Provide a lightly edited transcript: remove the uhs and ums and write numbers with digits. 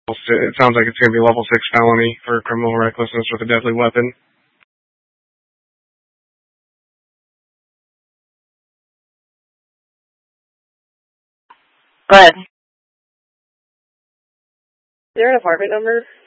It sounds like it's going to be level 6 felony for criminal recklessness with a deadly weapon. Go ahead. Is there an apartment number?